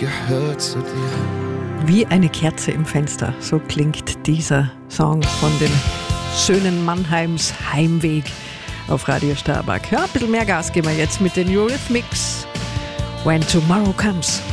gehört zu dir. Wie eine Kerze im Fenster, so klingt dieser Song von den Söhnen Mannheims, Heimweg auf Radio Starbuck. Ja, ein bisschen mehr Gas geben wir jetzt mit den Eurythmics. When Tomorrow Comes.